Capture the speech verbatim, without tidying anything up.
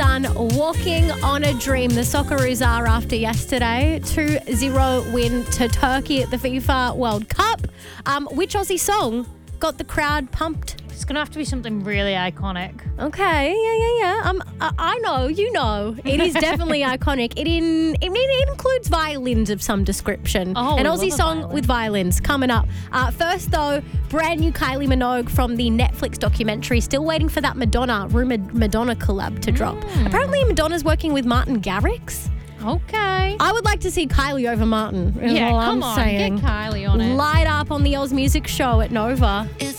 Sun, Walking on a Dream. The Socceroos are after yesterday. two zero win to Turkey at the FIFA World Cup. Um, which Aussie song got the crowd pumped? It's going to have to be something really iconic. Okay, yeah, yeah, yeah. Um, I, I know, you know. It is definitely iconic. It in it, it includes violins of some description. Oh, An we Aussie love a song violin. with violins coming up. Uh, first, though, brand new Kylie Minogue from the Netflix documentary. Still waiting for that Madonna, rumored Madonna collab to drop. Mm. Apparently, Madonna's working with Martin Garrix. Okay. I would like to see Kylie over Martin. Is Yeah, all come I'm on, saying. get Kylie on it. Light up on the Oz Music Show at Nova. If